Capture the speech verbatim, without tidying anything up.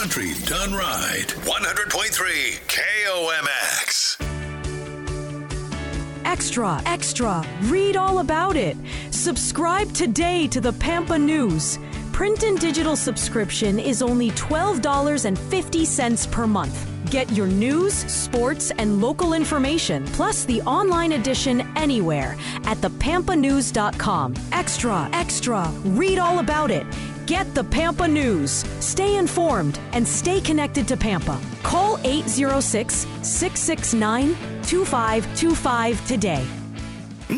Country done right. one hundred point three K O M X. Extra, extra. Read all about it. Subscribe today to the Pampa News. Print and digital subscription is only twelve dollars and fifty cents per month. Get your news, sports, and local information, plus the online edition anywhere at the pampa news dot com. Extra, extra. Read all about it. Get the Pampa News. Stay informed and stay connected to Pampa. Call eight zero six, six six nine, two five two five today.